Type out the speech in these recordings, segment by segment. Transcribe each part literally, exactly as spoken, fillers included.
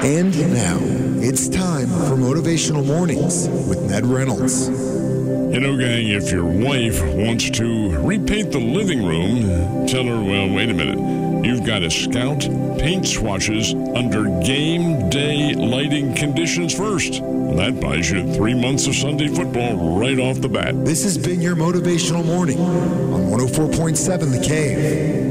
And now, it's time for Motivational Mornings with Ned Reynolds. You know, gang, if your wife wants to repaint the living room, tell her, well, wait a minute. You've got to scout paint swatches under game day lighting conditions first. That buys you three months of Sunday football right off the bat. This has been your Motivational Morning on one oh four point seven The Cave.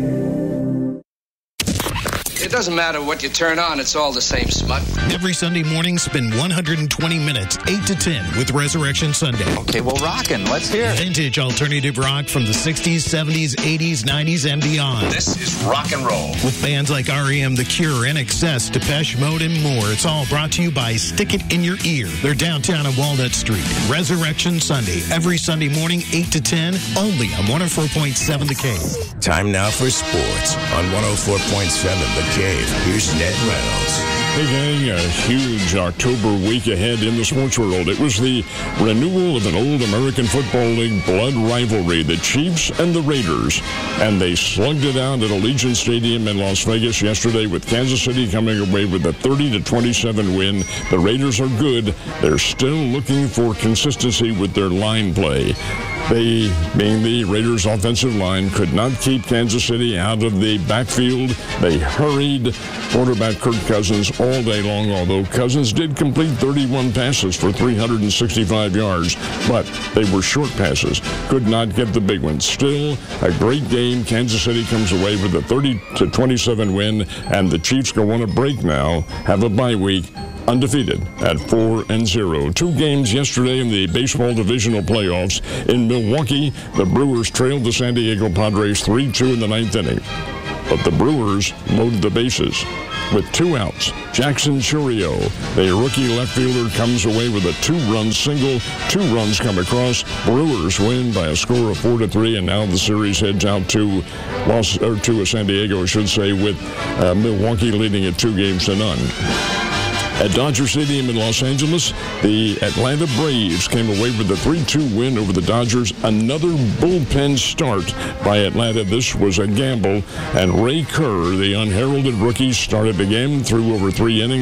It doesn't matter what you turn on, it's all the same smut. Every Sunday morning, spend one hundred twenty minutes, eight to ten, with Resurrection Sunday. Okay, well, rockin'. Let's hear it. Vintage alternative rock from the sixties, seventies, eighties, nineties, and beyond. This is rock and roll. With bands like R E M, The Cure, N X S, Depeche Mode, and more. It's all brought to you by Stick It In Your Ear. They're downtown on Walnut Street. Resurrection Sunday, every Sunday morning, eight to ten, only on one oh four point seven The Cave. Time now for sports on one oh four point seven The Cave. Here's Ned Reynolds. Hey, gang, a huge October week ahead in the sports world. It was the renewal of an old American Football League blood rivalry, the Chiefs and the Raiders. And they slugged it out at Allegiant Stadium in Las Vegas yesterday, with Kansas City coming away with a thirty to twenty-seven win. The Raiders are good. They're still looking for consistency with their line play. They, being the Raiders' offensive line, could not keep Kansas City out of the backfield. They hurried quarterback Kirk Cousins all day long, although Cousins did complete thirty-one passes for three hundred sixty-five yards, but they were short passes. Could not get the big ones. Still, a great game. Kansas City comes away with a thirty to twenty-seven win, and the Chiefs go on a break now, have a bye week, undefeated at four and zero. Two games yesterday in the baseball divisional playoffs. In Milwaukee, the Brewers trailed the San Diego Padres three two in the ninth inning. But the Brewers loaded the bases with two outs. Jackson Chourio, the rookie left fielder, comes away with a two-run single. Two runs come across. Brewers win by a score of four to three, and now the series heads out to Los or to San Diego, I should say, with uh, Milwaukee leading it two games to none. At Dodger Stadium in Los Angeles, the Atlanta Braves came away with a three two win over the Dodgers. Another bullpen start by Atlanta. This was a gamble, and Ray Kerr, the unheralded rookie, started the game, threw over three innings.